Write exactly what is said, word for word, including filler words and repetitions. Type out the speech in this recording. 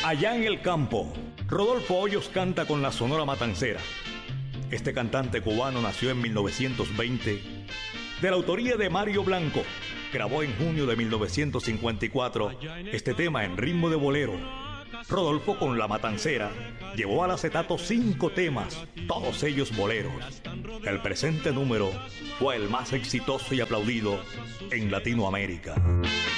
Allá en el campo, Rodolfo Hoyos canta con la Sonora Matancera. Este cantante cubano nació en mil novecientos veinte, de la autoría de Mario Blanco. Grabó en junio de mil novecientos cincuenta y cuatro este tema en ritmo de bolero. Rodolfo con La Matancera llevó al acetato cinco temas, todos ellos boleros. El presente número fue el más exitoso y aplaudido en Latinoamérica.